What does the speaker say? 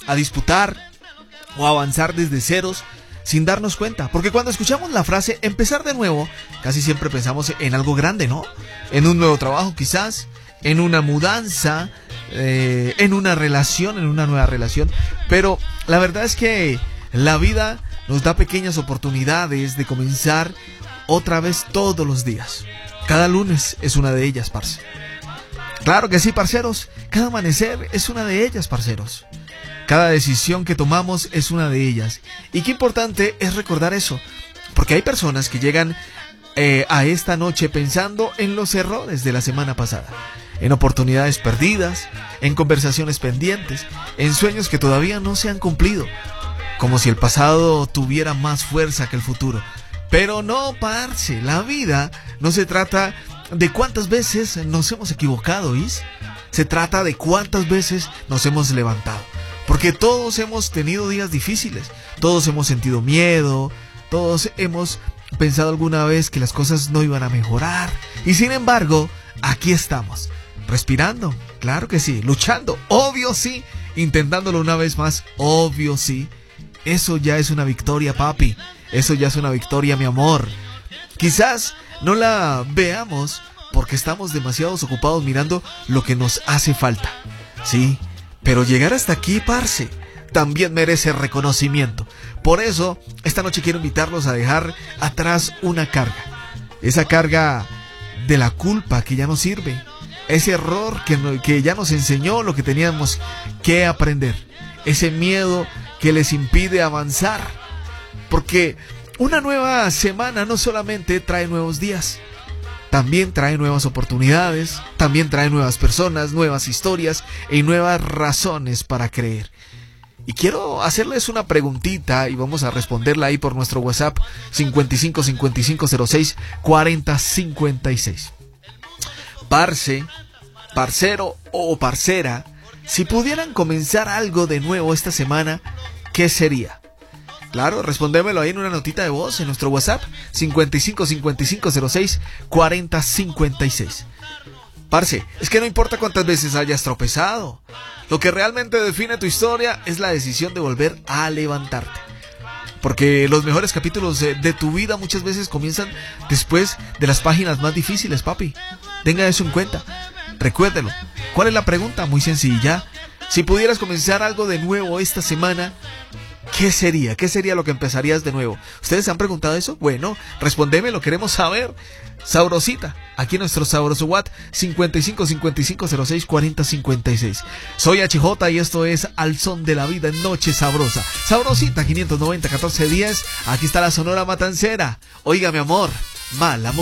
a disputar o a avanzar desde ceros sin darnos cuenta. Porque cuando escuchamos la frase empezar de nuevo, casi siempre pensamos en algo grande, ¿no? En un nuevo trabajo quizás, en una mudanza, en una relación, en una nueva relación. Pero la verdad es que la vida nos da pequeñas oportunidades de comenzar otra vez todos los días. Cada lunes es una de ellas, parce. Claro que sí, parceros. Cada amanecer es una de ellas, parceros. Cada decisión que tomamos es una de ellas. Y qué importante es recordar eso. Porque hay personas que llegan a esta noche pensando en los errores de la semana pasada, en oportunidades perdidas, en conversaciones pendientes, en sueños que todavía no se han cumplido, como si el pasado tuviera más fuerza que el futuro. Pero no, parce, la vida no se trata de cuántas veces nos hemos equivocado, ¿oís? Se trata de cuántas veces nos hemos levantado. Porque todos hemos tenido días difíciles, todos hemos sentido miedo, todos hemos pensado alguna vez que las cosas no iban a mejorar. Y sin embargo, aquí estamos, respirando, claro que sí, luchando, obvio sí, intentándolo una vez más, obvio sí. Eso ya es una victoria, papi, eso ya es una victoria, mi amor. Quizás no la veamos porque estamos demasiado ocupados mirando lo que nos hace falta, sí. Pero llegar hasta aquí, parce, también merece reconocimiento. Por eso, esta noche quiero invitarlos a dejar atrás una carga. Esa carga de la culpa que ya no sirve. Ese error que ya nos enseñó lo que teníamos que aprender. Ese miedo que les impide avanzar. Porque una nueva semana no solamente trae nuevos días. También trae nuevas oportunidades, también trae nuevas personas, nuevas historias y nuevas razones para creer. Y quiero hacerles una preguntita y vamos a responderla ahí por nuestro WhatsApp 55 55 06 40 56. Parce, parcero o parcera, si pudieran comenzar algo de nuevo esta semana, ¿qué sería? Claro, respondémelo ahí en una notita de voz en nuestro WhatsApp 55 55 06 40 56. Parce, es que no importa cuántas veces hayas tropezado. Lo que realmente define tu historia es la decisión de volver a levantarte. Porque los mejores capítulos de tu vida muchas veces comienzan después de las páginas más difíciles, papi. Tenga eso en cuenta. Recuérdelo. ¿Cuál es la pregunta? Muy sencilla. Si pudieras comenzar algo de nuevo esta semana, ¿qué sería? ¿Qué sería lo que empezarías de nuevo? ¿Ustedes se han preguntado eso? Bueno, respondeme, lo queremos saber. Sabrosita, aquí nuestro sabroso WhatsApp 55 55 06 40 56. Soy HJ y esto es Al Son de la Vida en Noche Sabrosa. Sabrosita 590 14 10. Aquí está la Sonora Matancera. Oiga, mi amor, mala mujer.